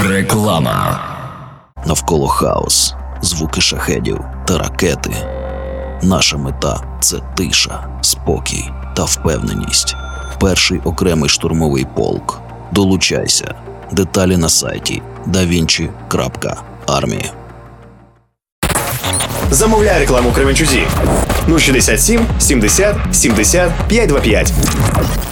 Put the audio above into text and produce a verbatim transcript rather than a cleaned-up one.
Реклама. Навколо хаос, звуки шахедів та ракети. Наша мета – це тиша, спокій та впевненість. Перший окремий штурмовий полк. Долучайся. Деталі на сайті да вінчі крапка армія. Замовляй рекламу Кременчузі. нуль шістдесят сім сімдесят сімдесят п'ятсот двадцять п'ять.